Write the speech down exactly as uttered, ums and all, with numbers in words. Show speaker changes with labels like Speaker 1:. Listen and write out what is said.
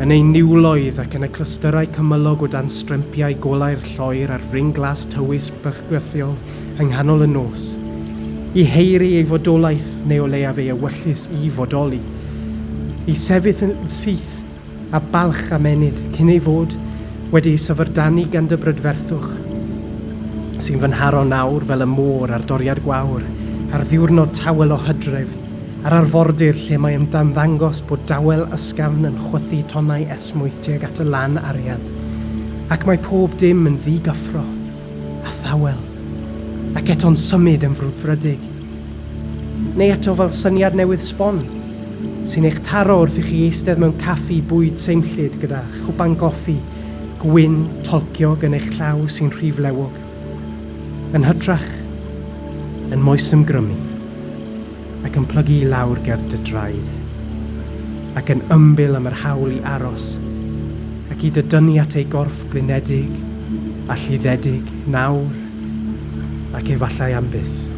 Speaker 1: Yn ei niwloedd ac yn y clystyrau cymylog o dan strympiau golau'r lloer a'r fring glas tywys bygythiol yng nghanol y nos, I heiri ei fodolaeth neu o leiaf ei ewyllus I fodoli, I sefyll yn syth a balch amenyd cyn ei fod wedi ei syfrdanu gan dy brydferthwch, sy'n fy nharo nawr fel y môr ar doriad gwawr, ar ddiwrnod tawel o hydref, ar arfordir lle mae ymddangos bod dawel ysgafn yn chwythu tonnau esmwyth tuag at y lan arian, ac mae pob dim yn ddigyffro, a thawel, ac eto'n symud yn frwdfrydig. Neu eto fel syniad newydd sbon, sy'n eich taro wrth I chi eistedd mewn caffi bwyd seimllyd gyda chwpan goffi, gwyn, tolciog yn eich llaw sy'n rhiflewog, yn hytrach, yn moesymgrymu, ac yn plygu I lawr ger dy draed, ac yn ymbil am yr hawl I aros, ac I dydynnu at ei gorff blinedig, a llyddedig, nawr, ac efallai am byth.